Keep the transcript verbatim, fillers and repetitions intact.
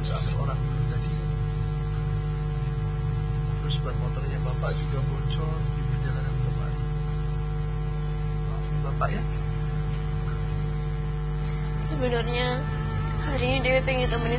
kecelakaan sampai orang dulu tadi. Terus ban motornya bapak juga bocor di perjalanan kemari. Maafin bapak ya. Sebenarnya hari ini Dewi pengen temenin